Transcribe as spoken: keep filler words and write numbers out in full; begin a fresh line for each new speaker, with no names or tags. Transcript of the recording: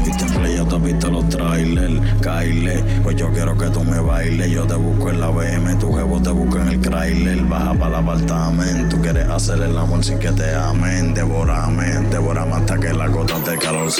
Viste en play, ya te has visto los trailers, Kyle, pues yo quiero que tú me bailes. Yo te busco en la B M, tu jevo te busco en el trailer. Baja para el apartamento, tú quieres hacer el amor sin que te amen. Devórame, devórame hasta que la gota de calor se